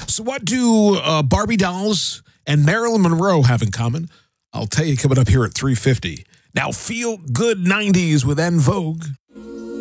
So what do Barbie dolls and Marilyn Monroe have in common? I'll tell you coming up here at 3:50. Now, feel good 90s with En Vogue.